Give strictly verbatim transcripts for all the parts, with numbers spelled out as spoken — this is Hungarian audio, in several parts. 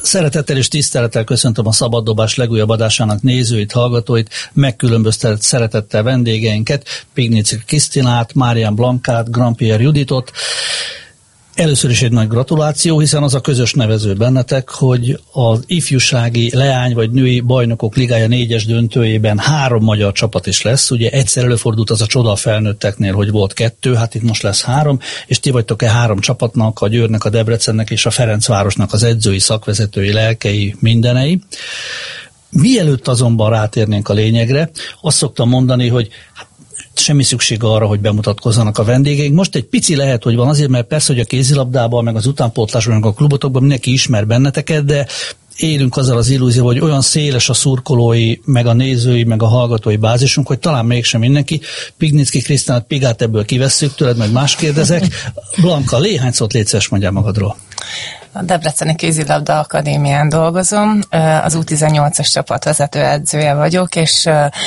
Szeretettel és tisztelettel köszöntöm a Szabaddobás legújabb adásának nézőit, hallgatóit, megkülönböztetett szeretettel vendégeinket, Pignici Krisztinát, Marian Blankát, Grand-Pierre Juditot. Először is egy nagy gratuláció, hiszen az a közös nevező bennetek, hogy az ifjúsági leány vagy női bajnokok ligája négyes döntőjében három magyar csapat is lesz. Ugye egyszer előfordult az a csoda a felnőtteknél, hogy volt kettő, hát itt most lesz három, és ti vagytok-e három csapatnak, a Győrnek, a Debrecennek és a Ferencvárosnak az edzői, szakvezetői, lelkei, mindenei. Mielőtt azonban rátérnénk a lényegre, azt szoktam mondani, hogy semmi szükség arra, hogy bemutatkozzanak a vendégeink. Most egy pici lehet, hogy van azért, mert persze, hogy a kézilabdában, meg az utánpótlásban, meg a klubotokban mindenki ismer benneteket, de élünk azzal az illúzióval, hogy olyan széles a szurkolói, meg a nézői, meg a hallgatói bázisunk, hogy talán mégsem mindenki. Pignicki Krisztinát, Pigát ebből kivesszük tőled, meg más kérdezek. Blanka, léhány szót légy szíves, mondjál magadról. A Debreceni Kézilabda Akadémián dolgozom, az U tizennyolcas csapat vezető edzője vagyok, és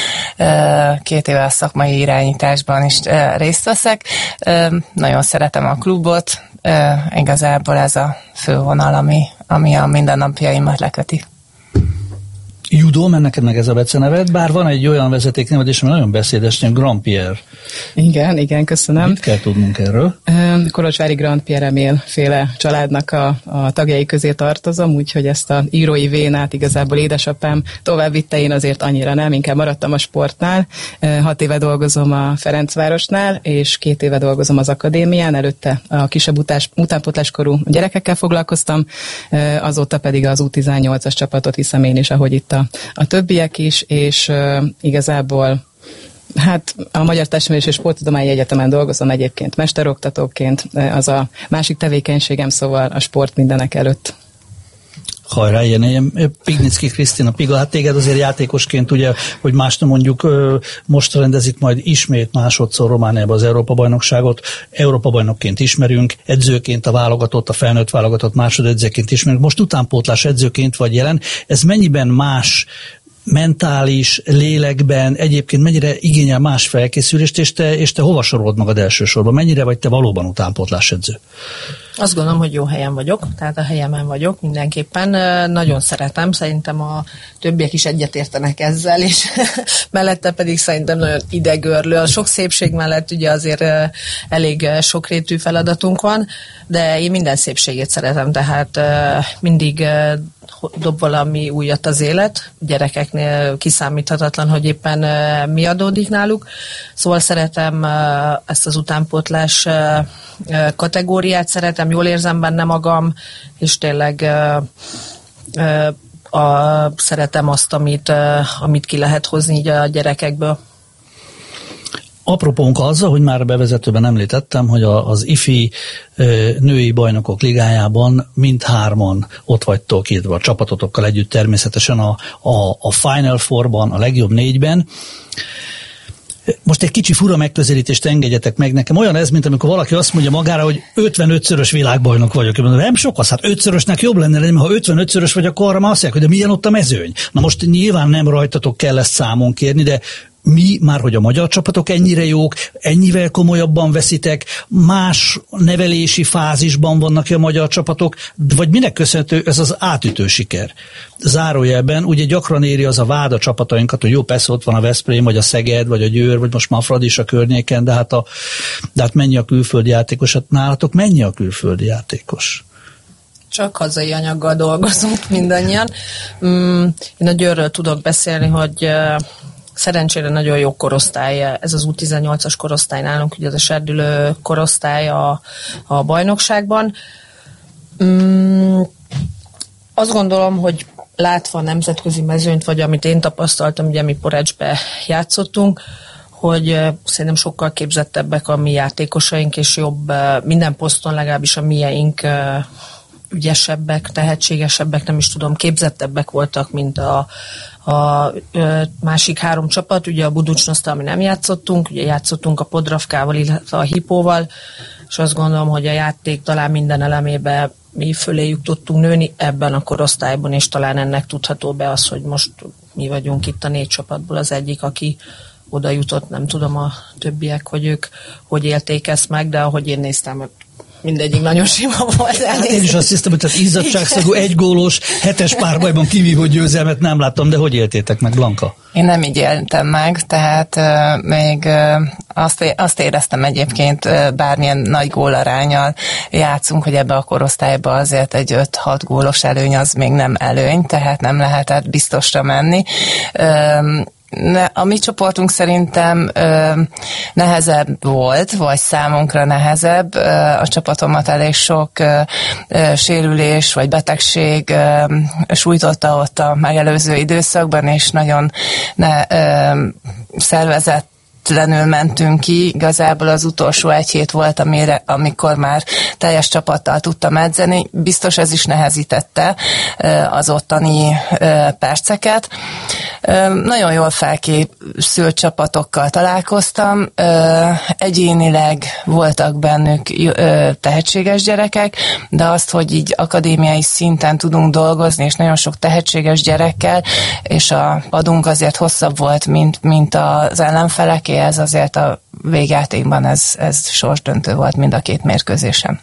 két éve a szakmai irányításban is részt veszek. Nagyon szeretem a klubot, igazából ez a fővonal, ami, ami a mindennapjaimat leköti. Judo, mert neked meg ez a beceneved, bár van egy olyan vezetékneved is, ami nagyon beszédes, hogy Grand-Pierre. Igen, igen, köszönöm. Mit kell tudnunk erről? Kolozsvári Grand-Pierre Emil féle családnak a, a tagjai közé tartozom, úgyhogy ezt a írói vénát igazából édesapám tovább vitte, én azért annyira nem, inkább maradtam a sportnál. Hat éve dolgozom a Ferencvárosnál, és két éve dolgozom az akadémián, előtte a kisebb utás, utánpótláskorú gyerekekkel foglalkoztam, azóta pedig az U tizennyolcas csapatot hiszem én is, ahogy itt a a többiek is, és uh, igazából hát a Magyar Testnevelési és Sporttudományi Egyetemen dolgozom egyébként mesteroktatóként, az a másik tevékenységem, szóval a sport mindenek előtt. Hajrá, ilyen, ilyen Pignicki Krisztina, Piga, hát téged azért játékosként, ugye, hogy más nem mondjuk, most rendezik majd ismét másodszor Romániában az Európa-bajnokságot, Európa-bajnokként ismerünk, edzőként a válogatott, a felnőtt válogatott másodedzőként ismerünk, most utánpótlás edzőként vagy jelen, ez mennyiben más mentális, lélekben, egyébként mennyire igényel más felkészülést, és te, és te hova sorolod magad elsősorban? Mennyire vagy te valóban utánpótlás edző? Azt gondolom, hogy jó helyen vagyok, tehát a helyemen vagyok mindenképpen. Nagyon szeretem, szerintem a többiek is egyetértenek ezzel, és mellette pedig szerintem nagyon idegörlő. A sok szépség mellett ugye azért elég sokrétű feladatunk van, de én minden szépségét szeretem, tehát mindig dob valami újat az élet. Gyerekeknél kiszámíthatatlan, hogy éppen mi adódik náluk. Szóval szeretem ezt az utánpótlás kategóriát, szeretem, jól érzem benne magam, és tényleg a, szeretem azt, amit, amit ki lehet hozni így a gyerekekből. Apropónk azzal, hogy már bevezetőben említettem, hogy az ifi női bajnokok ligájában mindhárman ott vagytok, illetve a csapatotokkal együtt természetesen a, a, a Final Fourban, a legjobb négyben. Most egy kicsi fura megközelítést engedjetek meg nekem. Olyan ez, mint amikor valaki azt mondja magára, hogy ötvenötszörös világbajnok vagyok. Mondom, nem sok az, hát ötszörösnek jobb lenne, mert ha ötvenötszörös vagy, akkor arra már azt mondják, hogy de milyen ott a mezőny. Na most nyilván nem rajtatok kell ezt számon kérni, de mi, már hogy a magyar csapatok ennyire jók, ennyivel komolyabban veszitek, más nevelési fázisban vannak a magyar csapatok, vagy minek köszönhető ez az átütő siker? Zárójelben ugye gyakran éri az a vád a csapatainkat, hogy jó, persze ott van a Veszprém, vagy a Szeged, vagy a Győr, vagy most már a Fradi is a környéken, de hát, a, de hát mennyi a külföldi játékos? Hát nálatok mennyi a külföldi játékos? Csak hazai anyaggal dolgozunk mindannyian. Én a Győrről tudok beszélni, hogy szerencsére nagyon jó korosztály, ez az U tizennyolcas korosztály nálunk, ugye ez a serdülő korosztály a, a bajnokságban. Mm, azt gondolom, hogy látva a nemzetközi mezőnyt, vagy amit én tapasztaltam, ugye mi Porecsbe játszottunk, hogy szerintem sokkal képzettebbek a mi játékosaink, és jobb minden poszton, legalábbis a mieink ügyesebbek, tehetségesebbek, nem is tudom, képzettebbek voltak, mint a, a másik három csapat. Ugye a Buducsnosztal mi nem játszottunk, ugye játszottunk a Podravkával, illetve a Hipóval, és azt gondolom, hogy a játék talán minden elemében mi föléjük tudtunk nőni ebben a korosztályban, és talán ennek tudható be az, hogy most mi vagyunk itt a négy csapatból az egyik, aki oda jutott, nem tudom a többiek, hogy ők hogy élték ezt meg, de ahogy én néztem, mindegyik nagyon sima volt. Hát én is azt hiszem, hogy tehát izzadságszagú, egy gólos, hetes párbajban kivívó győzelmet nem láttam, de hogy éltétek meg, Blanka? Én nem így éltem meg, tehát uh, még uh, azt, azt éreztem egyébként uh, bármilyen nagy gólaránnyal játszunk, hogy ebbe a korosztályba azért egy öt-hat gólos előny az még nem előny, tehát nem lehetett biztosra menni. Uh, Ne, a mi csoportunk szerintem ö, nehezebb volt, vagy számunkra nehezebb. Ö, a csapatomat elég sok ö, ö, sérülés vagy betegség ö, sújtotta ott a megelőző időszakban, és nagyon ne, ö, szervezett lenül mentünk ki, igazából az utolsó egy hét volt, amire, amikor már teljes csapattal tudtam edzeni. Biztos ez is nehezítette az ottani perceket. Nagyon jól felkészült csapatokkal találkoztam. Egyénileg voltak bennük tehetséges gyerekek, de azt, hogy így akadémiai szinten tudunk dolgozni, és nagyon sok tehetséges gyerekkel, és a padunk azért hosszabb volt, mint, mint az ellenfelek, ez azért a végjátékban ez, ez sorsdöntő volt mind a két mérkőzésen.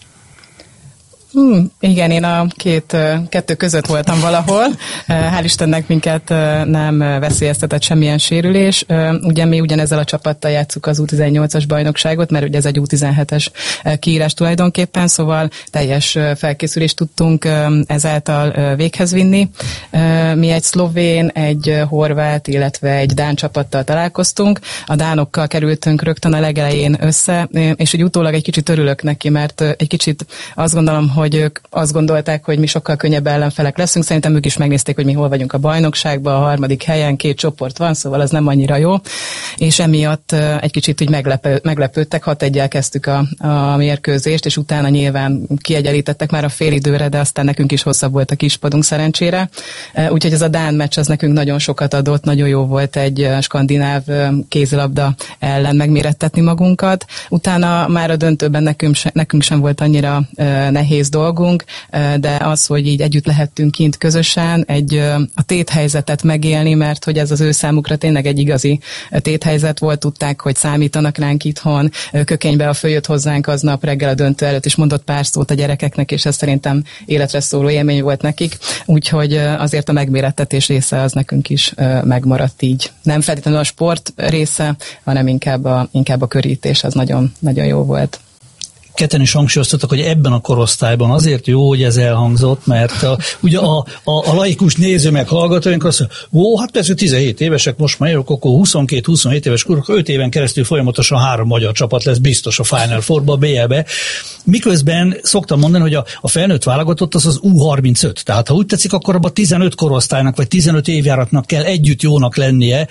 Hmm, igen, én a két, kettő között voltam valahol. Hál' Istennek minket nem veszélyeztetett semmilyen sérülés. Ugye mi ugyanezzel a csapattal játsszuk az U tizennyolcas bajnokságot, mert ugye ez egy U tizenhetes kiírás tulajdonképpen, szóval teljes felkészülést tudtunk ezáltal véghez vinni. Mi egy szlovén, egy horvát, illetve egy dán csapattal találkoztunk. A dánokkal kerültünk rögtön a legelején össze, és úgy utólag egy kicsit örülök neki, mert egy kicsit azt gondolom, hogy hogy ők azt gondolták, hogy mi sokkal könnyebb ellenfelek leszünk. Szerintem ők is megnézték, hogy mi hol vagyunk a bajnokságban, a harmadik helyen, két csoport van, szóval az nem annyira jó. És emiatt egy kicsit úgy meglepő, meglepődtek, hat egyel kezdtük a, a mérkőzést, és utána nyilván kiegyenlítettek már a félidőre, de aztán nekünk is hosszabb volt a kispadunk szerencsére. Úgyhogy ez a dán meccs az nekünk nagyon sokat adott, nagyon jó volt egy skandináv kézilabda ellen megmérettetni magunkat. Utána már a döntőben nekünk, se, nekünk sem volt annyira nehéz dolgunk, de az, hogy így együtt lehettünk kint közösen, egy a téthelyzetet megélni, mert hogy ez az ő számukra tényleg egy igazi téthelyzet volt, tudták, hogy számítanak ránk itthon, Kökenybe a följött hozzánk aznap reggel a döntő előtt, és mondott pár szót a gyerekeknek, és ez szerintem életre szóló élmény volt nekik, úgyhogy azért a megmérettetés része az nekünk is megmaradt így. Nem feltétlenül a sport része, hanem inkább a, inkább a körítés, az nagyon, nagyon jó volt. Ketten is hangsúlyoztatok, hogy ebben a korosztályban azért jó, hogy ez elhangzott, mert a, ugye a, a, a laikus néző meg hallgatóink azt mondja, ó, hát persze tizenhét évesek, most már jövök, akkor huszonkét-huszonhét éves korok, öt éven keresztül folyamatosan három magyar csapat lesz biztos a Final Fourba, a bé el-be. Miközben szoktam mondani, hogy a, a felnőtt válogatott az az U harmincöt, tehát ha úgy tetszik, akkor abban tizenöt korosztálynak, vagy tizenöt évjáratnak kell együtt jónak lennie.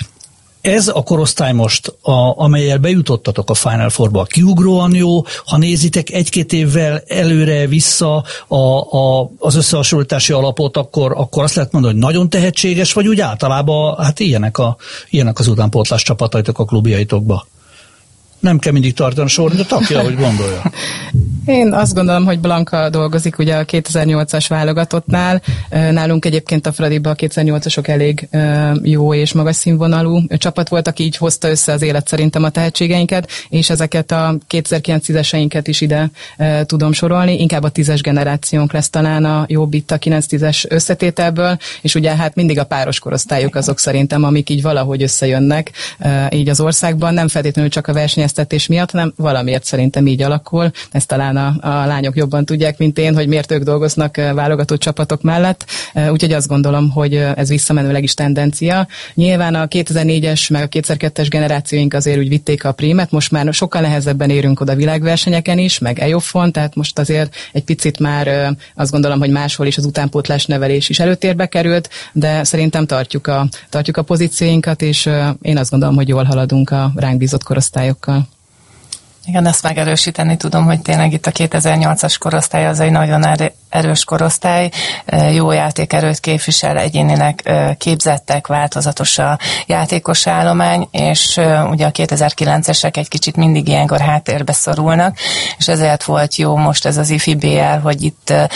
Ez a korosztály most, a, amellyel bejutottatok a Final Fourba, kiugróan jó, ha nézitek egy-két évvel előre vissza a, a, az összehasonlítási alapot, akkor, akkor azt lehet mondani, hogy nagyon tehetséges, vagy úgy általában hát ilyenek, a, ilyenek az utánpótlás csapataitok a klubjaitokba. Nem kell mindig tartani sorra, de takja, ahogy gondolja. Én azt gondolom, hogy Blanka dolgozik ugye a kétezer-nyolcas válogatottnál. Nálunk egyébként a Fradiba a kétezer-nyolcasok elég jó és magas színvonalú csapat volt, aki így hozta össze az élet szerintem a tehetségeinket, és ezeket a kétezer-kilenc-tízeseinket is ide tudom sorolni. Inkább a tízes generációnk lesz talán a jobb itt a kilenc-tízes összetételből, és ugye hát mindig a páros korosztályok azok szerintem, amik így valahogy összejönnek így az országban, nem feltétlenül csak a versenyeztetés miatt, hanem valamiért szerintem így alakul. Ez talán A, a lányok jobban tudják, mint én, hogy miért ők dolgoznak válogatott csapatok mellett. Úgyhogy azt gondolom, hogy ez visszamenőleg is tendencia. Nyilván a kétezer-négyes meg a kétezer-kettes generációink azért úgy vitték a prímet, most már sokkal nehezebben érünk oda világversenyeken is, meg e jofon, tehát most azért egy picit már azt gondolom, hogy máshol is az utánpótlás nevelés is előtérbe került, de szerintem tartjuk a, tartjuk a pozícióinkat, és én azt gondolom, hogy jól haladunk a ránk bízott korosztályokkal. Igen, ezt megerősíteni tudom, hogy tényleg itt a kétezer-nyolcas korosztály az egy nagyon erős korosztály, jó játékerőt képvisel, egyénileg képzettek, változatos a játékos állomány, és ugye a kétezer-kilencesek egy kicsit mindig ilyenkor háttérbe szorulnak, és ezért volt jó most ez az ifi bé el, hogy itt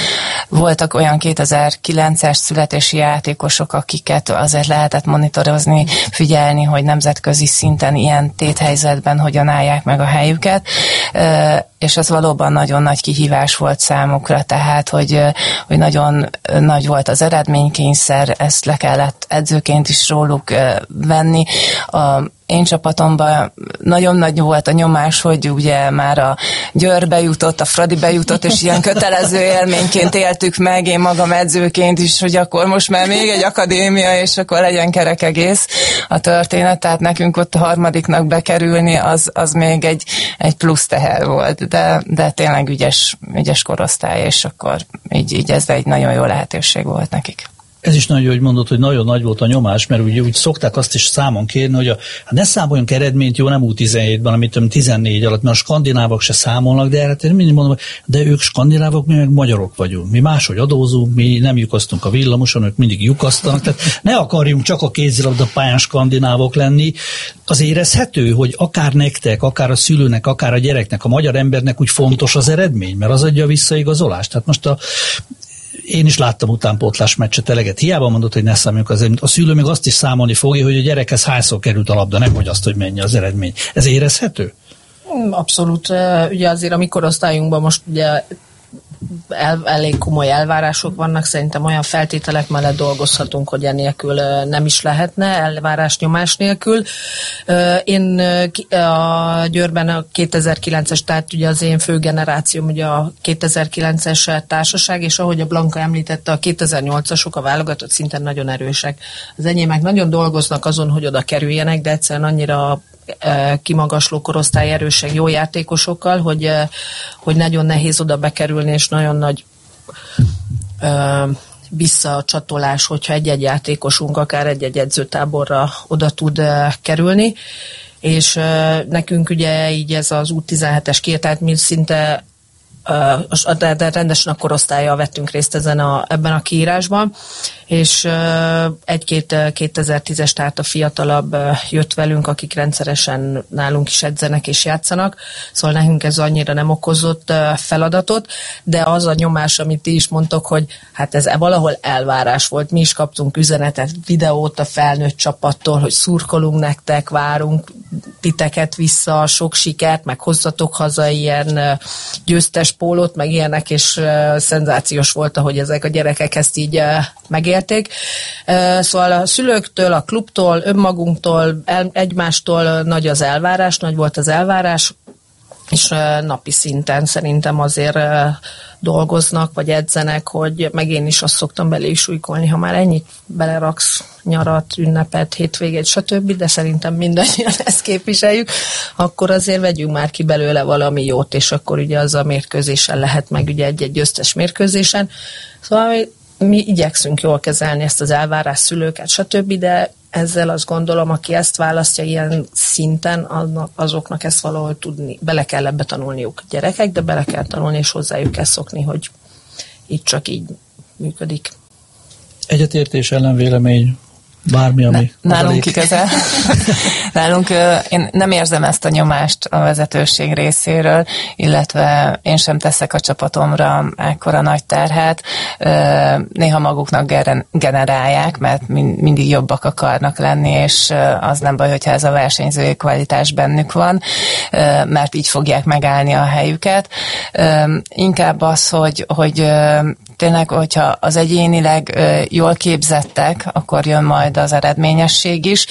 voltak olyan kétezer-kilences születési játékosok, akiket azért lehetett monitorozni, figyelni, hogy nemzetközi szinten ilyen téthelyzetben hogyan állják meg a helyüket, és ez valóban nagyon nagy kihívás volt számukra, tehát, hogy, hogy nagyon nagy volt az eredménykényszer, ezt le kellett edzőként is róluk venni. A én csapatomban nagyon nagy volt a nyomás, hogy ugye már a Győr bejutott, a Fradi bejutott, és ilyen kötelező élményként éltük meg, én magam edzőként is, hogy akkor most már még egy akadémia, és akkor legyen kerek egész a történet, tehát nekünk ott a harmadiknak bekerülni, az, az még egy, egy plusz teher volt, de, de tényleg ügyes, ügyes korosztály, és akkor így, így ez egy nagyon jó lehetőség volt nekik. Ez is nagyon jó, hogy mondod, hogy nagyon nagy volt a nyomás, mert ugye úgy szokták azt is számon kérni, hogy a, hát ne számoljunk eredményt, jó, nem U tizenhétben, amit tizennégy alatt, mert a skandinávok se számolnak, de hát én mindig mondom, de ők skandinávok, mi meg magyarok vagyunk. Mi máshogy adózunk, mi nem lyukasztunk a villamoson, ők mindig lyukasztanak, tehát ne akarjunk csak a kézilabda pályán skandinávok lenni. Az érezhető, hogy akár nektek, akár a szülőnek, akár a gyereknek, a magyar embernek úgy fontos az eredmény, mert az adja a visszaigazolást. Tehát most a Én is láttam utánpótlás meccset eleget. Hiába mondott, hogy ne számoljuk az eredményt. A szülő még azt is számolni fogja, hogy a gyerekhez hányszor került a labda, nem hogy azt, hogy mennyi az eredmény. Ez érezhető? Abszolút. Ugye azért a mi korosztályunkban most ugye El, elég komoly elvárások vannak, szerintem olyan feltételek mellett dolgozhatunk, hogy enélkül nem is lehetne, elvárás nyomás nélkül. Én a Győrben a kétezer-kilences, tehát ugye az én fő generációm ugye a kétezer-kilences társaság, és ahogy a Blanka említette, a kétezer-nyolcasok a válogatott szinten nagyon erősek. Az enyémek nagyon dolgoznak azon, hogy oda kerüljenek, de egyszerűen annyira kimagasló korosztály erősek, jó játékosokkal, hogy, hogy nagyon nehéz oda bekerülni, és nagyon nagy ö, visszacsatolás, hogyha egy-egy játékosunk akár egy-egy edzőtáborra oda tud ö, kerülni. És ö, nekünk ugye így ez az U tizenhetes kiért, tehát mi szinte uh, de, de rendesen a korosztállyal vettünk részt ezen a, ebben a kiírásban, és uh, egy-két kétezer-tízes, tehát a fiatalabb uh, jött velünk, akik rendszeresen nálunk is edzenek és játszanak, szóval nekünk ez annyira nem okozott uh, feladatot, de az a nyomás, amit ti is mondtok, hogy hát ez valahol elvárás volt, mi is kaptunk üzenetet, videót a felnőtt csapattól, hogy szurkolunk nektek, várunk titeket vissza, sok sikert, meg hozzatok haza ilyen uh, győztes pólót, meg ilyenek, és uh, szenzációs volt, ahogy ezek a gyerekek ezt így uh, megérték. Uh, szóval a szülőktől, a klubtól, önmagunktól, el, egymástól nagy az elvárás, nagy volt az elvárás, és uh, napi szinten szerintem azért uh, dolgoznak, vagy edzenek, hogy meg én is azt szoktam belé is súlykolni, ha már ennyit beleraksz nyarat, ünnepet, hétvégét, stb., de szerintem mindannyian ezt képviseljük, akkor azért vegyünk már ki belőle valami jót, és akkor ugye az a mérkőzésen lehet meg ugye egy-egy győztes mérkőzésen. Szóval mi, mi igyekszünk jól kezelni ezt az elvárás szülőket, stb., de ezzel azt gondolom, aki ezt választja ilyen szinten, azoknak ezt valahol tudni, bele kell ebbe tanulniuk gyerekek, de bele kell tanulni, és hozzájuk kell szokni, hogy itt csak így működik. Egyetértés, ellenvélemény, bármi, ami... Ne, nálunk igazán. Nálunk én nem érzem ezt a nyomást a vezetőség részéről, illetve én sem teszek a csapatomra ekkora nagy terhet. Néha maguknak generálják, mert mindig jobbak akarnak lenni, és az nem baj, hogyha ez a versenyzői kvalitás bennük van, mert így fogják megállni a helyüket. Inkább az, hogy, hogy tényleg, hogyha az egyénileg jól képzettek, akkor jön majd az eredményesség is,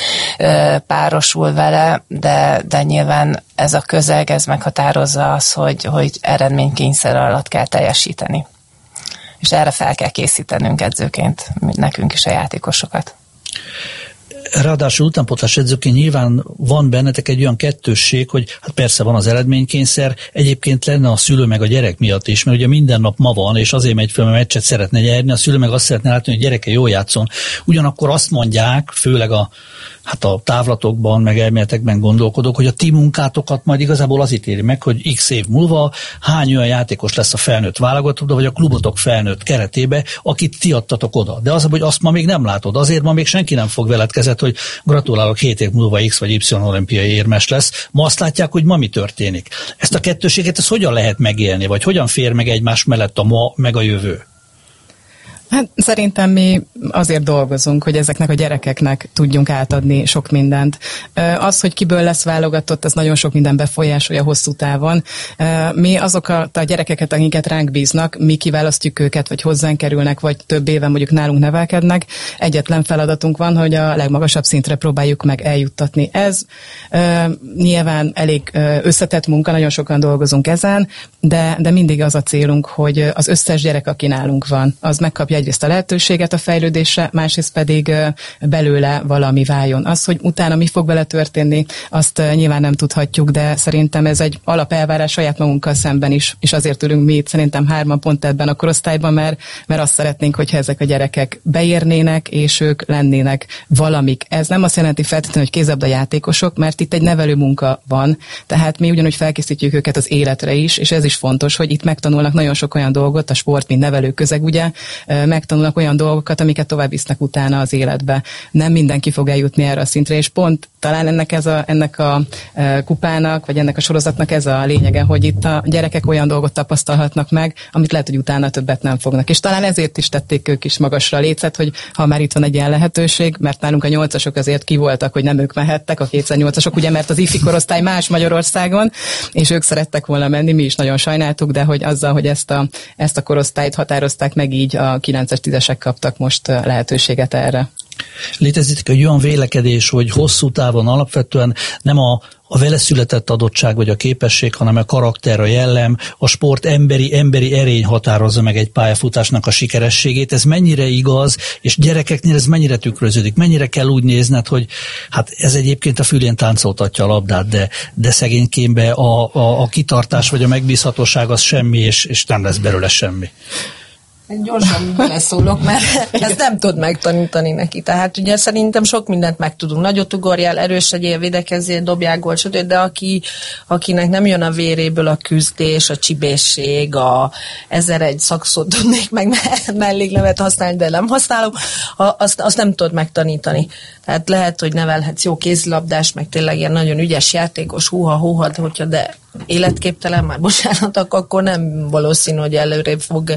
párosul vele, de, de nyilván ez a közeg, ez meghatározza az, hogy, hogy eredménykényszer alatt kell teljesíteni. És erre fel kell készítenünk edzőként, nekünk is a játékosokat. Ráadásul utánpótlás edzőként nyilván van bennetek egy olyan kettősség, hogy hát persze van az eredménykényszer, egyébként lenne a szülő meg a gyerek miatt is, mert ugye minden nap ma van, és azért megy fel, mert meccset szeretne nyerni, a szülő meg azt szeretne látni, hogy a gyereke jól játszon. Ugyanakkor azt mondják, főleg a, hát a távlatokban, meg elméletekben gondolkodok, hogy a ti munkátokat majd igazából az ítéli meg, hogy x év múlva hány olyan játékos lesz a felnőtt válogatottban, vagy a klubotok felnőtt keretébe, akit ti adtatok oda. De az, hogy azt ma még nem látod, azért ma még senki nem fog veled kezet, hogy gratulálok, hét év múlva X vagy Y olimpiai érmes lesz. Ma azt látják, hogy ma mi történik. Ezt a kettőséget, ezt hogyan lehet megélni, vagy hogyan fér meg egymás mellett a ma, meg a jövő? Hát szerintem mi azért dolgozunk, hogy ezeknek a gyerekeknek tudjunk átadni sok mindent. Az, hogy kiből lesz válogatott, az nagyon sok minden befolyásolja hosszú távon. Mi azokat a gyerekeket, akiket ránk bíznak, mi kiválasztjuk őket, vagy hozzánk kerülnek, vagy több éven mondjuk nálunk nevelkednek. Egyetlen feladatunk van, hogy a legmagasabb szintre próbáljuk meg eljuttatni. Ez nyilván elég összetett munka, nagyon sokan dolgozunk ezen, de, de mindig az a célunk, hogy az összes gyerek, aki nálunk van, az megkapja egyrészt a lehetőséget a fejlődésre, másrészt pedig belőle valami váljon. Az, hogy utána mi fog vele történni, azt nyilván nem tudhatjuk, de szerintem ez egy alapelvárás saját magunkkal szemben is, és azért ülünk mi itt szerintem hárman pont ebben a korosztályban, mert, mert azt szeretnénk, hogyha ezek a gyerekek beérnének, és ők lennének valamik. Ez nem azt jelenti feltétlenül, hogy kézilabda játékosok, mert itt egy nevelő munka van, tehát mi ugyanúgy felkészítjük őket az életre is, és ez is fontos, hogy itt megtanulnak nagyon sok olyan dolgot, a sport, mint nevelő közeg, ugye, megtanulnak olyan dolgokat, amiket tovább visznek utána az életbe. Nem mindenki fog eljutni erre a szintre, és pont talán ennek, ez a, ennek a kupának, vagy ennek a sorozatnak ez a lényege, hogy itt a gyerekek olyan dolgot tapasztalhatnak meg, amit lehet, hogy utána többet nem fognak. És talán ezért is tették ők is magasra a lécet, hogy ha már itt van egy ilyen lehetőség, mert nálunk a nyolcasok azért ki voltak, hogy nem ők mehettek, a kétezer-nyolcasok, ugye, mert az ifi korosztály más Magyarországon, és ők szerettek volna menni, mi is nagyon sajnáltuk, de hogy azzal, hogy ezt a, ezt a korosztályt határozták meg, így a kilences, tízesek kaptak most lehetőséget erre. Létezik egy olyan vélekedés, hogy hosszú távon alapvetően nem a, a vele született adottság vagy a képesség, hanem a karakter, a jellem, a sport emberi, emberi erény határozza meg egy pályafutásnak a sikerességét. Ez mennyire igaz, és gyerekeknél ez mennyire tükröződik? Mennyire kell úgy nézned, hogy hát ez egyébként a fülén táncoltatja a labdát, de, de szegénykémbe a, a, a kitartás vagy a megbízhatóság az semmi, és, és nem lesz belőle semmi. Gyorsan beleszólok, mert ezt nem tud megtanítani neki. Tehát ugye szerintem sok mindent megtudunk. Nagyot ugorjál, erős legyél, védekezzél, dobjál gólt, stb. De aki, akinek nem jön a véréből a küzdés, a csibészség, a ezer egy szakszót tudnék meg melléknevet használni, de nem használom, azt, azt nem tudod megtanítani. Tehát lehet, hogy nevelhetsz jó kézilabdás, meg tényleg ilyen nagyon ügyes játékos, húha, húha, hogyha de életképtelen, már bocsánat, akkor nem valószínű, hogy előrébb fog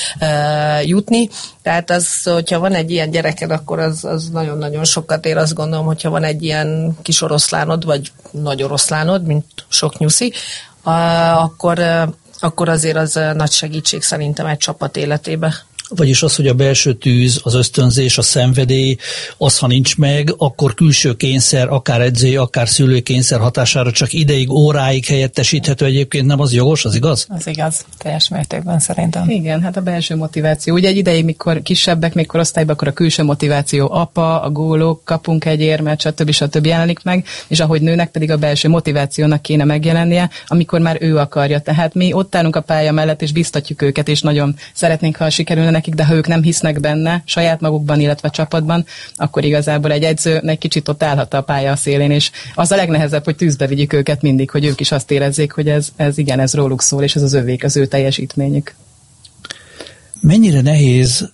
uh, jutni. Tehát az, hogyha van egy ilyen gyereked, akkor az, az nagyon-nagyon sokat ér. Azt gondolom, hogyha van egy ilyen kis oroszlánod, vagy nagy oroszlánod, mint sok nyuszi, uh, akkor, uh, akkor azért az uh, nagy segítség szerintem egy csapat életébe. Vagyis az, hogy a belső tűz, az ösztönzés, a szenvedély, az, ha nincs meg, akkor külső kényszer, akár edzői, akár szülőkényszer hatására csak ideig, óráig helyettesíthető, egyébként nem az jogos, az igaz? Az igaz, teljes mértékben szerintem. Igen, hát a belső motiváció. Ugye egy ideig, mikor kisebbek, még korosztályban, akkor a külső motiváció, apa, a gólok, kapunk egy érmet, stb. stb. Jelenik meg, és ahogy nőnek, pedig a belső motivációnak kéne megjelennie, amikor már ő akarja. Tehát mi ott állunk a pálya mellett, és biztatjuk őket, és nagyon szeretnénk, ha sikerülne nekik, de ha ők nem hisznek benne, saját magukban, illetve csapatban, akkor igazából egy edző egy kicsit ott állhat a pálya szélén, és az a legnehezebb, hogy tűzbe vigyük őket mindig, hogy ők is azt érezzék, hogy ez, ez igen, ez róluk szól, és ez az övék, az ő teljesítményük. Mennyire nehéz,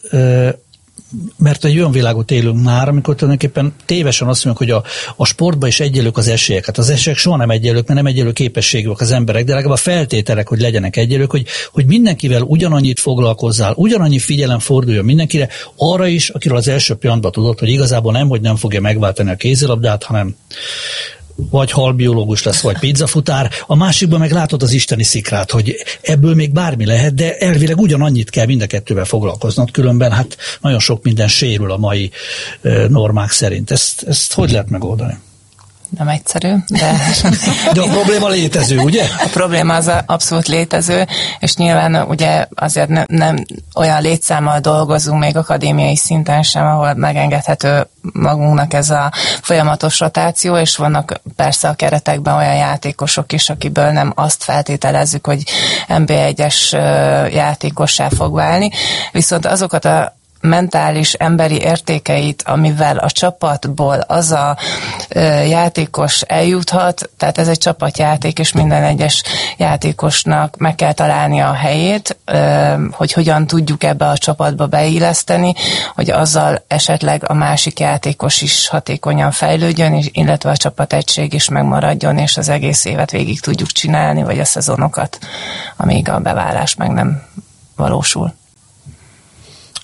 mert egy olyan világot élünk már, amikor tulajdonképpen tévesen azt mondjuk, hogy a, a sportban is egyenlők az esélyek. Hát az esélyek soha nem egyenlők, mert nem egyenlő képességűek az emberek, de legalább a feltételek, hogy legyenek egyenlők, hogy, hogy mindenkivel ugyanannyit foglalkozzál, ugyanannyi figyelem forduljon mindenkire, arra is, akiről az első pillanatban tudod, hogy igazából nem, hogy nem fogja megváltani a kézilabdát, hanem vagy halbiológus lesz, vagy pizzafutár, a másikban meg látod az isteni szikrát, hogy ebből még bármi lehet, de elvileg ugyanannyit kell mind a kettővel foglalkoznod, különben hát nagyon sok minden sérül a mai normák szerint. Ezt, ezt hogy lehet megoldani? Nem egyszerű, de... De a probléma létező, ugye? A probléma az abszolút létező, és nyilván ugye azért nem, nem olyan létszámmal dolgozunk még akadémiai szinten sem, ahol megengedhető magunknak ez a folyamatos rotáció, és vannak persze a keretekben olyan játékosok is, akiből nem azt feltételezzük, hogy en bé egyes játékossá fog válni, viszont azokat a mentális, emberi értékeit, amivel a csapatból az a ö, játékos eljuthat, tehát ez egy csapatjáték, és minden egyes játékosnak meg kell találni a helyét, ö, hogy hogyan tudjuk ebbe a csapatba beilleszteni, hogy azzal esetleg a másik játékos is hatékonyan fejlődjön, és, illetve a csapategység is megmaradjon, és az egész évet végig tudjuk csinálni, vagy a szezonokat, amíg a beválás meg nem valósul.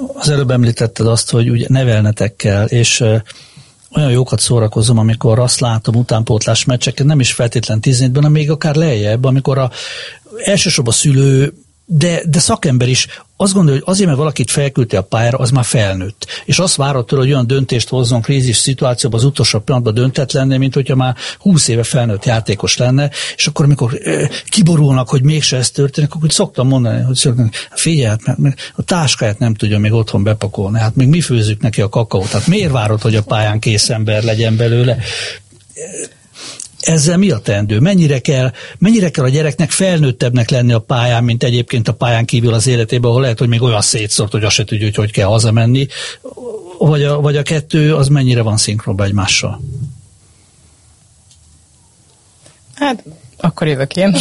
Az előbb említetted azt, hogy ugye nevelnetek kell, és olyan jókat szórakozom, amikor azt látom utánpótlás meccseken, nem is feltétlen tizenötben, hanem még akár lejjebb, amikor a elsősorban a szülő, de, de szakember is azt gondolja, hogy azért, mert valakit felküldte a pályára, az már felnőtt. És azt várod tőle, hogy olyan döntést hozzon krízis szituációban az utolsó pillanatban döntett lenne, mint hogyha már húsz éve felnőtt játékos lenne, és akkor, amikor e, kiborulnak, hogy mégse ez történik, akkor szoktam mondani, hogy szoktam, figyelj, hát, mert, mert a táskáját nem tudja még otthon bepakolni, hát még mi főzzük neki a kakaót, hát miért várod, hogy a pályán kész ember legyen belőle? Ezzel mi a teendő? Mennyire kell, mennyire kell a gyereknek felnőttebbnek lenni a pályán, mint egyébként a pályán kívül az életében, ahol lehet, hogy még olyan szétszórt, hogy azt se tudja, hogy hogy kell hazamenni, vagy a, vagy a kettő, az mennyire van szinkronban egymással? Hát, akkor jövök én.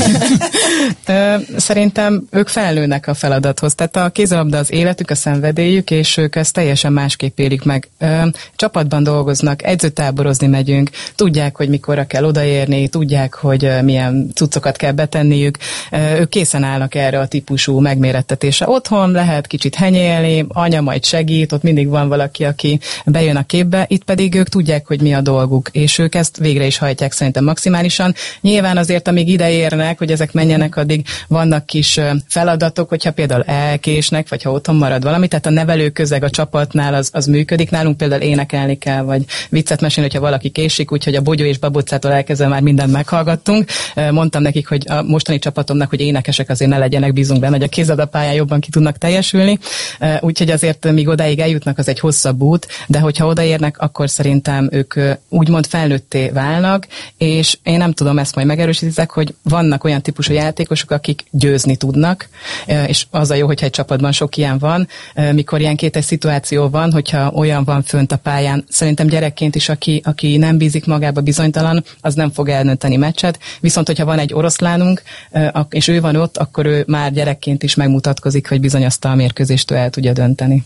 Szerintem ők felnőnek a feladathoz. Tehát a kézilabda az életük, a szenvedélyük, és ők ezt teljesen másképp élik meg. Csapatban dolgoznak, edzőtáborozni megyünk, tudják, hogy mikorra kell odaérni, tudják, hogy milyen cuccokat kell betenniük. Ők készen állnak erre a típusú megmérettetésre. Otthon lehet kicsit henyélni, anya majd segít, ott mindig van valaki, aki bejön a képbe, itt pedig ők tudják, hogy mi a dolguk, és ők ezt végre is hajtják szerintem maximálisan. Nyilván azért, amíg ide érnek, hogy ezek menjenek, addig vannak kis feladatok, hogyha például elkésnek, vagy ha otthon marad valami, tehát a nevelő közeg a csapatnál az, az működik. Nálunk például énekelni kell, vagy viccet mesélni, hogyha valaki késik, úgyhogy a Bogyó és Babocától elkezdve már mindent meghallgattunk. Mondtam nekik, hogy a mostani csapatomnak, hogy énekesek azért ne legyenek, bízunk benne, hogy a kézilabdapályán jobban ki tudnak teljesülni. Úgyhogy azért, míg odáig eljutnak, az egy hosszabb út, de hogyha odaérnek, akkor szerintem ők úgymond felnőtté válnak, és én nem tudom ezt majd megerősítitek, hogy vannak olyan típusú játékosok, akik győzni tudnak, és az a jó, hogyha egy csapatban sok ilyen van, mikor ilyen kétes szituáció van, hogyha olyan van fönt a pályán, szerintem gyerekként is, aki, aki nem bízik magába, bizonytalan, az nem fog eldönteni meccset, viszont hogyha van egy oroszlánunk, és ő van ott, akkor ő már gyerekként is megmutatkozik, hogy bizony azt a mérkőzést el tudja dönteni.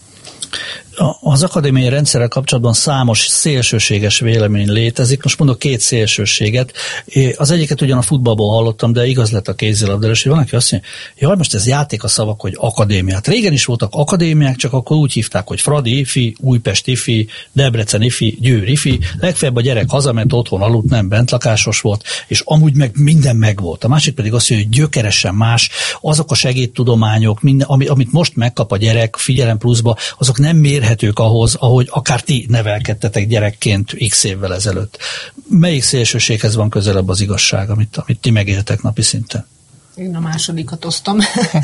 Az akadémiai rendszerrel kapcsolatban számos szélsőséges vélemény létezik. Most mondok két szélsőséget. Az egyiket ugyan a futballból hallottam, de igaz lett a kézilabdára, és van, aki azt mondja, hogy most ez játék a szavak, hogy akadémiát. Régen is voltak akadémiák, csak akkor úgy hívták, hogy Fradi ifi, Újpest ifi, Debrecen ifi, Győr ifi. Legfeljebb a gyerek hazament, otthon aludt, nem bentlakásos volt, és amúgy meg minden megvolt. A másik pedig azt mondja, hogy gyökeresen más. Azok a segédtudományok, minden, amit most megkap a gyerek Figyelem Pluszba, azok nem mérhetők ahhoz, ahogy akár ti nevelkedtetek gyerekként x évvel ezelőtt. Melyik szélsőséghez van közelebb az igazság, amit, amit ti megéltek napi szinten? Én a másodikat osztom.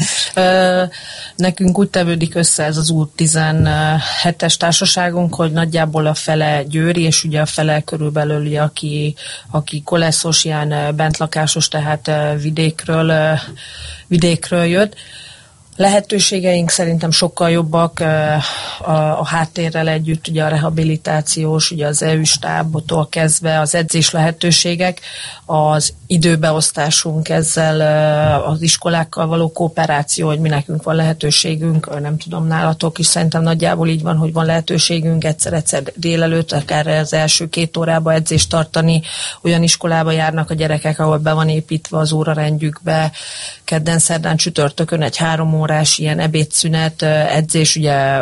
Nekünk úgy tevődik össze ez az U tizenhetes társaságunk, hogy nagyjából a fele győri, és ugye a fele körülbelül, aki, aki koleszos, ilyen bentlakásos, tehát vidékről, vidékről jött. Lehetőségeink szerintem sokkal jobbak a, a háttérrel együtt, ugye a rehabilitációs, ugye az é u stábtól kezdve az edzés lehetőségek, az időbeosztásunk ezzel az iskolákkal való kooperáció, hogy mi nekünk van lehetőségünk, nem tudom, nálatok is szerintem nagyjából így van, hogy van lehetőségünk egyszer-egyszer délelőtt, akár az első két órában edzést tartani, olyan iskolába járnak a gyerekek, ahol be van építve az órarendjükbe, kedden, szerdán, csütörtökön egy három órás ilyen ebédszünet, edzés, ugye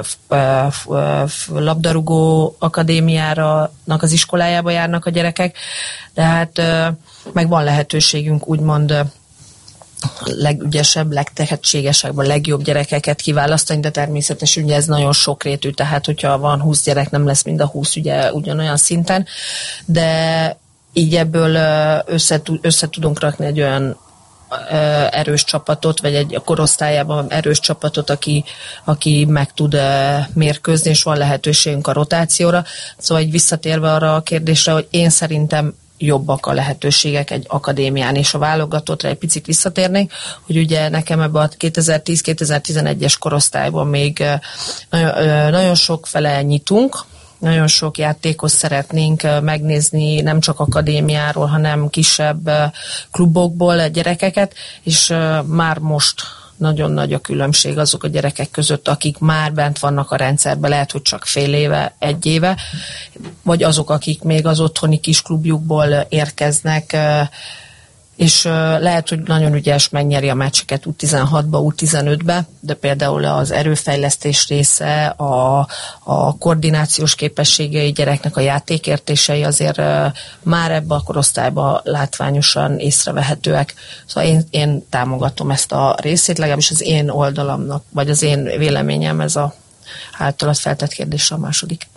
labdarúgó akadémiára az iskolájába járnak a gyerekek, de hát meg van lehetőségünk úgymond legügyesebb, legtehetségesebb, a legjobb gyerekeket kiválasztani, de természetesen ugye ez nagyon sokrétű, tehát hogyha van húsz gyerek, nem lesz mind a húsz ugye ugyanolyan szinten, de így ebből össze, össze tudunk rakni egy olyan erős csapatot, vagy egy korosztályában erős csapatot, aki, aki meg tud mérkőzni, és van lehetőségünk a rotációra. Szóval így visszatérve arra a kérdésre, hogy én szerintem jobbak a lehetőségek egy akadémián, és a válogatottra egy picit visszatérnék, hogy ugye nekem ebben a kétezer-tíz kétezer-tizenegyes korosztályban még nagyon, nagyon sok fele nyitunk, nagyon sok játékot szeretnénk megnézni, nem csak akadémiáról, hanem kisebb klubokból gyerekeket, és már most nagyon nagy a különbség azok a gyerekek között, akik már bent vannak a rendszerben, lehet, hogy csak fél éve, egy éve, vagy azok, akik még az otthoni kis klubjukból érkeznek, és uh, lehet, hogy nagyon ügyes, megnyeri a meccseket ú tizenhatba, ú tizenötbe, de például az erőfejlesztés része, a, a koordinációs képességei gyereknek, a játékértései azért uh, már ebbe a korosztályba látványosan észrevehetőek. Szóval én, én támogatom ezt a részét, legalábbis az én oldalamnak, vagy az én véleményem, ez a általad feltett kérdésre a második.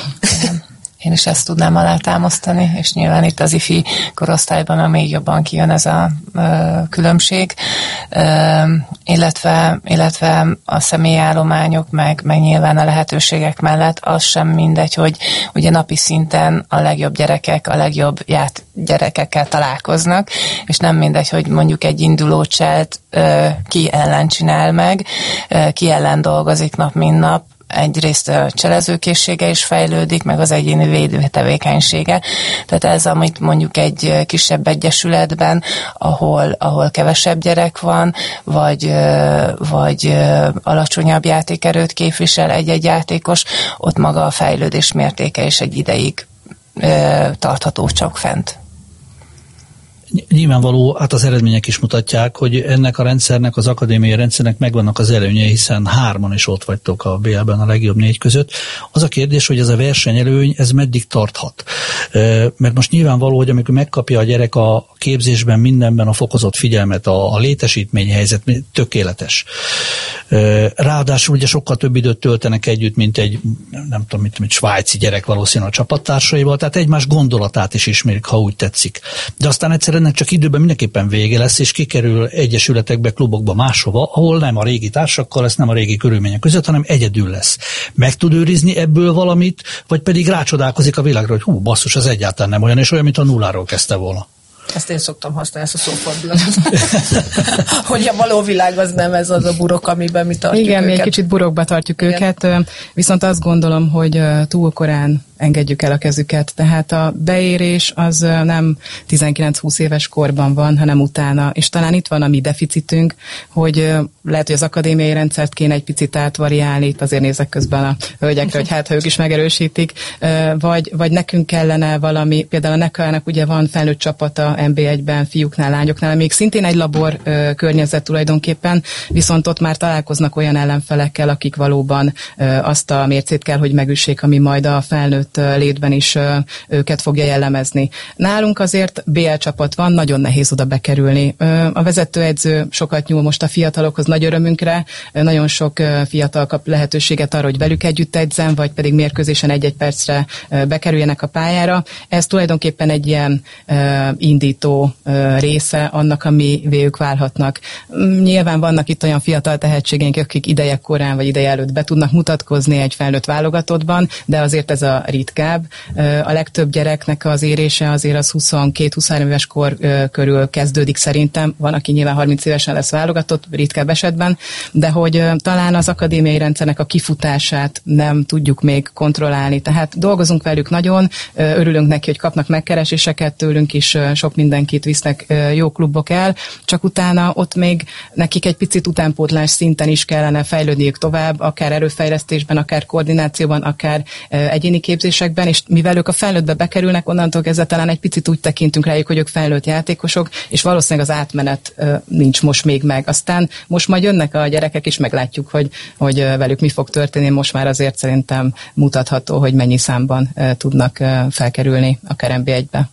Én is ezt tudnám alátámasztani, és nyilván itt az ifi korosztályban még jobban kijön ez a ö, különbség, ö, illetve, illetve a személyállományok, meg, meg nyilván a lehetőségek mellett az sem mindegy, hogy ugye napi szinten a legjobb gyerekek a legjobb ját gyerekekkel találkoznak, és nem mindegy, hogy mondjuk egy induló cselt ö, ki ellen csinál meg, ö, ki ellen dolgozik nap, mint nap, egyrészt a cselezőkészsége is fejlődik, meg az egyéni védő tevékenysége. Tehát ez, amit mondjuk egy kisebb egyesületben, ahol, ahol kevesebb gyerek van, vagy, vagy alacsonyabb játékerőt képvisel egy-egy játékos, ott maga a fejlődés mértéke is egy ideig tartható csak fent. Nyilvánvaló, hát az eredmények is mutatják, hogy ennek a rendszernek, az akadémiai rendszernek megvannak az előnyei, hiszen hárman is ott vagytok a bé el-ben a legjobb négy között. Az a kérdés, hogy ez a versenyelőny, ez meddig tarthat. Mert most nyilvánvaló, hogy amikor megkapja a gyerek a képzésben mindenben a fokozott figyelmet, a, a létesítményhelyzet tökéletes. Ráadásul ugye sokkal több időt töltenek együtt, mint egy, nem tudom, mint, mint svájci gyerek valószínűleg a csapattársaival, tehát egymás gondolatát is ismerik, ha úgy tetszik. De aztán egyszer ennek csak időben mindenképpen vége lesz, és kikerül egyesületekbe, klubokba, máshova, ahol nem a régi társakkal lesz, nem a régi körülmények között, hanem egyedül lesz. Meg tud őrizni ebből valamit, vagy pedig rácsodálkozik a világra, hogy hú, basszus, az egyáltalán nem olyan, és olyan, mint a nulláról kezdte volna. Ezt én szoktam használni, ezt a szófordulatot. Hogy a való világ az nem ez az a burok, amiben mi tartjuk Igen, őket. mi egy kicsit burokba tartjuk Igen. őket, viszont azt gondolom, hogy túl korán engedjük el a kezüket. Tehát a beérés az nem tizenkilenc-húsz éves korban van, hanem utána. És talán itt van a mi deficitünk, hogy lehet, hogy az akadémiai rendszert kéne egy picit átvariálni, itt azért nézek közben a hölgyekre, hogy hát ha ők is megerősítik, vagy, vagy nekünk kellene valami, például a nekának ugye van felnőtt csapata en bé egyben, fiúknál, lányoknál, még szintén egy labor környezet tulajdonképpen, viszont ott már találkoznak olyan ellenfelekkel, akik valóban azt a mércét kell, hogy megüssék, ami majd a felnőtt létben is őket fogja jellemezni. Nálunk azért bé el csapat van, nagyon nehéz oda bekerülni. A vezetőedző sokat nyúl most a fiatalokhoz nagy örömünkre, nagyon sok fiatal kap lehetőséget arra, hogy velük együtt edzem, vagy pedig mérkőzésen egy-egy percre bekerüljenek a pályára. Ez tulajdonképpen egy ilyen indító része annak, ami ők válhatnak. Nyilván vannak itt olyan fiatal tehetségeink, akik ideje korán vagy ideje előtt be tudnak mutatkozni egy felnőtt válogatottban, de azért ez a ritkább. A legtöbb gyereknek az érése azért az huszonkettő-huszonhárom éves kor körül kezdődik szerintem. Van, aki nyilván harminc évesen lesz válogatott, ritkább esetben, de hogy talán az akadémiai rendszernek a kifutását nem tudjuk még kontrollálni. Tehát dolgozunk velük nagyon, örülünk neki, hogy kapnak megkereséseket tőlünk is, sok mindenkit visznek jó klubok el, csak utána ott még nekik egy picit utánpótlás szinten is kellene fejlődniük tovább, akár erőfejlesztésben, akár koordinációban, akár egyéni képzésekben, és mivel ők a felnőttbe bekerülnek, onnantól kezdve talán egy picit úgy tekintünk rájuk, hogy ők felnőtt játékosok, és valószínűleg az átmenet nincs most még meg. Aztán most majd jönnek a gyerekek, és meglátjuk, hogy, hogy velük mi fog történni. Most már azért szerintem mutatható, hogy mennyi számban tudnak felkerülni akár en bé egybe.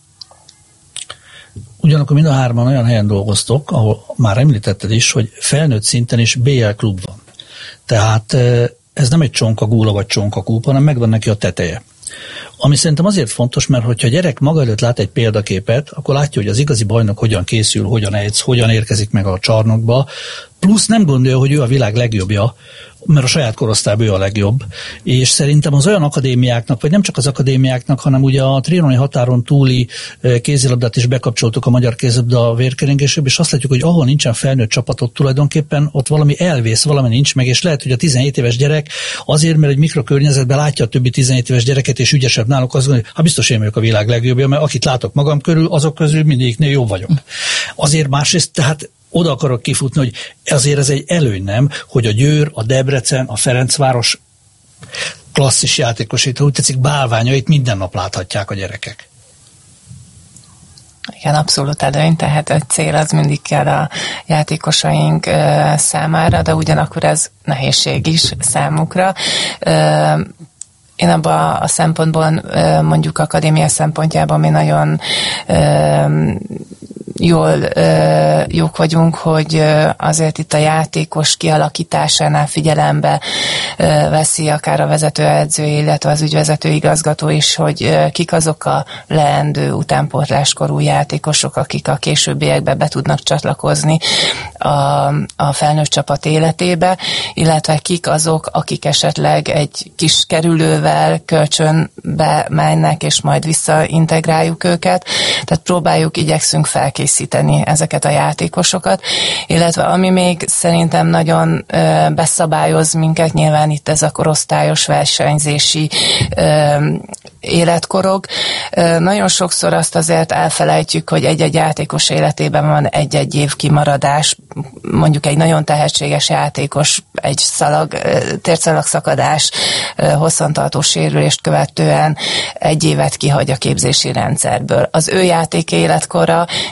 Ugyanakkor mind a hárman olyan helyen dolgoztok, ahol már említetted is, hogy felnőtt szinten is bé el klub van. Tehát ez nem egy csonka gúla vagy csonka kúp, hanem megvan neki a teteje. Ami szerintem azért fontos, mert hogyha a gyerek maga előtt lát egy példaképet, akkor látja, hogy az igazi bajnok hogyan készül, hogyan edz, hogyan érkezik meg a csarnokba, plusz nem gondolja, hogy ő a világ legjobbja, mert a saját korosztályban ő a legjobb, és szerintem az olyan akadémiáknak, vagy nem csak az akadémiáknak, hanem ugye a trianoni határon túli kézilabdát is bekapcsoltuk a magyar kézilabda vérkeringésébe, és azt látjuk, hogy ahol nincsen felnőtt csapatot tulajdonképpen, ott valami elvész, valami nincs meg, és lehet, hogy a tizenhét éves gyerek azért, mert egy mikrokörnyezetben látja a többi tizenhét éves gyereket, és ügyesebb náluk, azt gondolja, hogy biztos én vagyok a világ legjobbja, mert akit látok magam körül, azok közül mindegyiknél jobb vagyok. Azért másrészt, tehát oda akarok kifutni, hogy azért ez egy előny, nem, hogy a Győr, a Debrecen, a Ferencváros klasszis játékosait, ha úgy tetszik, bálványait minden nap láthatják a gyerekek. Igen, abszolút előny, tehát egy cél az mindig kell a játékosaink számára, de ugyanakkor ez nehézség is számukra. Én abban a szempontból, mondjuk akadémia szempontjában mi nagyon jól jók vagyunk, hogy azért itt a játékos kialakításánál figyelembe veszi akár a vezetőedző, illetve az ügyvezető igazgató is, hogy kik azok a leendő utánpótláskorú játékosok, akik a későbbiekben be tudnak csatlakozni a, a felnőtt csapat életébe, illetve kik azok, akik esetleg egy kis kerülővel kölcsönbe mennek, és majd visszaintegráljuk őket. Tehát próbáljuk, igyekszünk felkészíteni ezeket a játékosokat, illetve ami még szerintem nagyon ö, beszabályoz minket, nyilván itt ez a korosztályos versenyzési ö, életkorok. Ö, nagyon sokszor azt azért elfelejtjük, hogy egy-egy játékos életében van egy-egy év kimaradás, mondjuk egy nagyon tehetséges játékos egy szalag, térdszalag szakadás, hosszantartó sérülést követően egy évet kihagy a képzési rendszerből. Az ő játék életkora